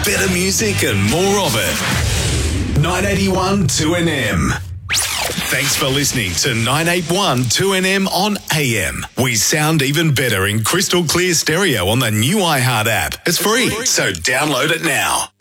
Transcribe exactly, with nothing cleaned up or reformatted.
better music and more of it. nine eighty-one two N M. Thanks for listening to nine eighty-one two N M on A M. We sound even better in crystal clear stereo on the new iHeart app. It's free, so download it now.